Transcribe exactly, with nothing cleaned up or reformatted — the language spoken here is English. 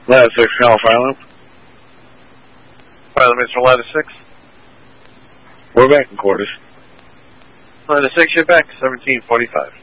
Ladder six, Channel Fire Loop. Fire limits for Ladder six. We're back in quarters. Ladder six, you're back, seventeen forty-five.